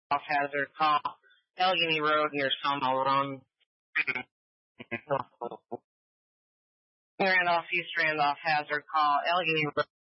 off hazard, call Allegheny Road near Sawmill Run. Randolph, East Randolph hazard, call Allegheny Road.